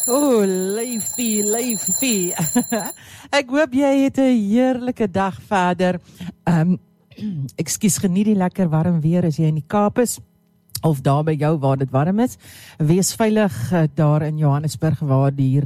O, leifie. Ek hoop jy het 'n heerlike dag verder. Ekskuus, geniet die lekker warm weer as jy in die Kaap is, of daar by jou waar dit warm is. Wees veilig daar in Johannesburg waar die